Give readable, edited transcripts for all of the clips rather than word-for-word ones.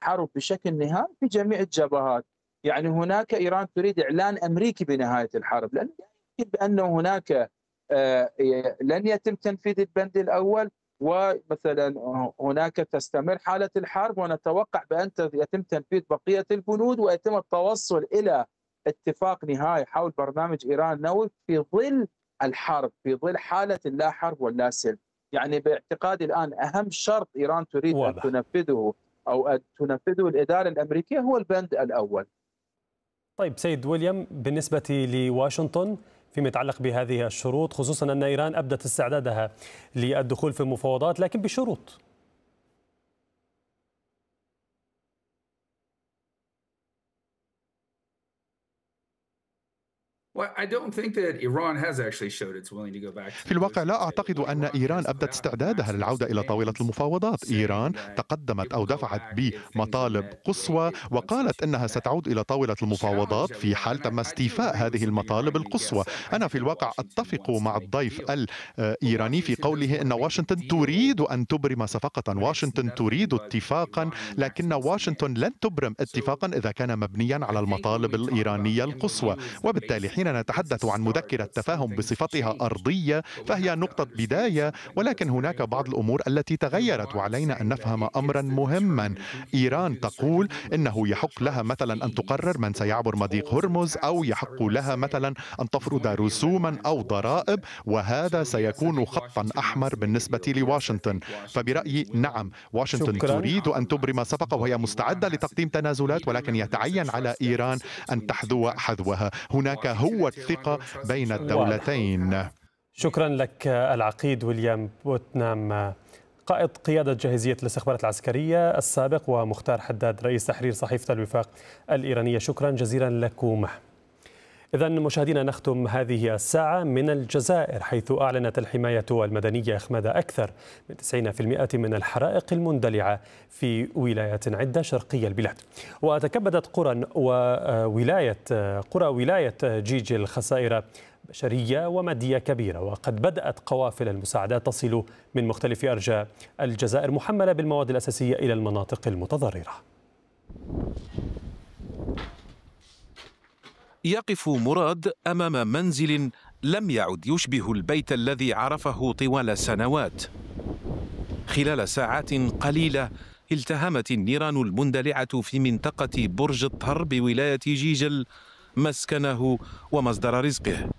الحرب بشكل نهائي في جميع الجبهات. يعني هناك إيران تريد إعلان أمريكي بنهاية الحرب، لأن يمكن بأن هناك لن يتم تنفيذ البند الأول، ومثلا هناك تستمر حالة الحرب، ونتوقع بأن يتم تنفيذ بقية البنود ويتم التوصل إلى اتفاق نهائي حول برنامج إيران النووي في ظل الحرب، في ظل حالة اللا حرب واللا سلم. يعني باعتقادي الآن أهم شرط إيران تريد أن واضح. تنفذه أو أن تنفذه الإدارة الأمريكية هو البند الأول. طيب سيد ويليام، بالنسبة لواشنطن فيما يتعلق بهذه الشروط، خصوصا أن إيران أبدت استعدادها للدخول في المفاوضات لكن بشروط. في الواقع لا أعتقد أن إيران أبدت استعدادها للعودة إلى طاولة المفاوضات. إيران تقدمت أو دفعت بمطالب قصوى وقالت أنها ستعود إلى طاولة المفاوضات في حال تم استيفاء هذه المطالب القصوى. أنا في الواقع أتفق مع الضيف الإيراني في قوله أن واشنطن تريد أن تبرم صفقة، واشنطن تريد اتفاقا، لكن واشنطن لن تبرم اتفاقا إذا كان مبنيا على المطالب الإيرانية القصوى. وبالتالي حين نتحدث عن مذكرة تفاهم بصفتها أرضية فهي نقطة بداية، ولكن هناك بعض الأمور التي تغيرت وعلينا أن نفهم أمرا مهما. إيران تقول إنه يحق لها مثلا أن تقرر من سيعبر مضيق هرمز، أو يحق لها مثلا أن تفرض رسوما أو ضرائب، وهذا سيكون خطا أحمر بالنسبة لواشنطن. فبرأيي نعم، واشنطن شكرا. تريد أن تبرم صفقة وهي مستعدة لتقديم تنازلات، ولكن يتعين على إيران أن تحذو حذوها. هناك هو الثقة بين الدولتين. شكرا لك العقيد ويليام بوتنام، قائد قيادة جاهزية الاستخبارات العسكرية السابق، ومختار حداد رئيس تحرير صحيفة الوفاق الإيرانية. شكرا جزيلا لكم. إذا مشاهدينا، نختم هذه الساعة من الجزائر، حيث أعلنت الحماية المدنية إخماد أكثر من 90% من الحرائق المندلعة في ولاية عدة شرقي البلاد. وتكبدت قرى ولاية جيجل خسائر بشرية ومادية كبيرة، وقد بدأت قوافل المساعدات تصل من مختلف أرجاء الجزائر محملة بالمواد الأساسية إلى المناطق المتضررة. يقف مراد أمام منزل لم يعد يشبه البيت الذي عرفه طوال سنوات. خلال ساعات قليلة التهمت النيران المندلعة في منطقة برج الطهر بولاية جيجل مسكنه ومصدر رزقه،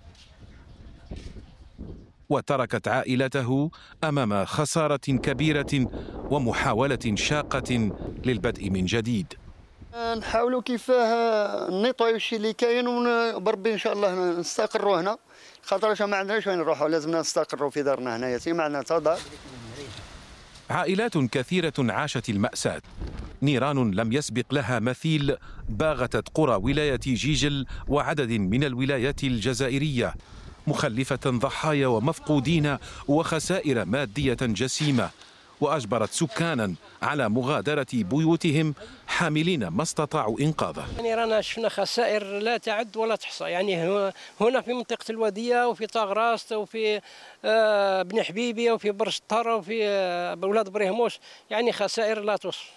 وتركت عائلته أمام خسارة كبيرة ومحاولة شاقة للبدء من جديد. نحاولوا كيفاه نطيو الشيء اللي كاين، وبربي ان شاء الله نستقروا هنا، خاطر ما عندناش وين نروحوا، لازمنا نستقروا في دارنا هنايا، ما عندنا تضاد. عائلات كثيرة عاشت المأساة. نيران لم يسبق لها مثيل باغتت قرى ولاية جيجل وعدد من الولايات الجزائرية، مخلفة ضحايا ومفقودين وخسائر مادية جسيمة، وأجبرت سكانا على مغادرة بيوتهم حاملين ما استطاعوا إنقاذه. يعني رانا شفنا خسائر لا تعد ولا تحصى، يعني هنا في منطقة الودية وفي طاغراس وفي بن حبيبي وفي برج الطهر وفي بولاد بريهموس، يعني خسائر لا توصف.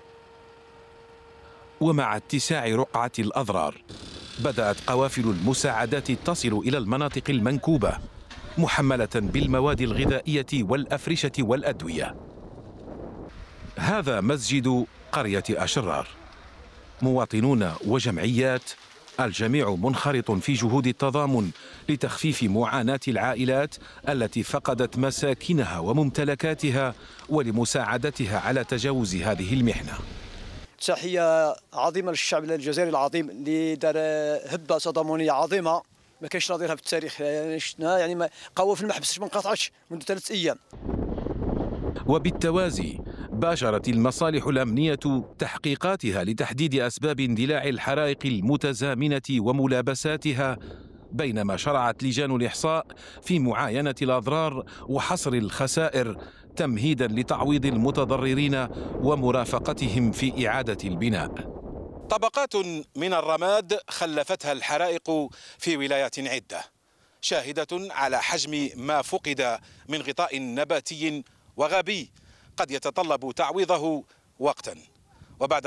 ومع اتساع رقعة الأضرار بدأت قوافل المساعدات تصل إلى المناطق المنكوبة محملة بالمواد الغذائية والأفرشة والأدوية. هذا مسجد قرية أشرار، مواطنون وجمعيات، الجميع منخرط في جهود التضامن لتخفيف معاناة العائلات التي فقدت مساكنها وممتلكاتها، ولمساعدتها على تجاوز هذه المحنة. تحية عظيمة للشعب الجزائري العظيم اللي دار هبة تضامنية عظيمة ما كانش نظيرها في التاريخ. يعني قوافل ما حبسش، ما انقطعتش منذ 3 أيام. وبالتوازي باشرت المصالح الأمنية تحقيقاتها لتحديد أسباب اندلاع الحرائق المتزامنة وملابساتها، بينما شرعت لجان الإحصاء في معاينة الأضرار وحصر الخسائر تمهيدا لتعويض المتضررين ومرافقتهم في إعادة البناء. طبقات من الرماد خلفتها الحرائق في ولاية عدة، شاهدة على حجم ما فقد من غطاء نباتي وغابي قد يتطلب تعويضه وقتا. وبعد